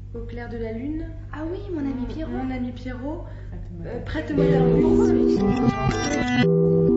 Au clair de la lune. Ah oui, mon ami Pierrot. Mon ami Pierrot. Prête-moi ta lampe.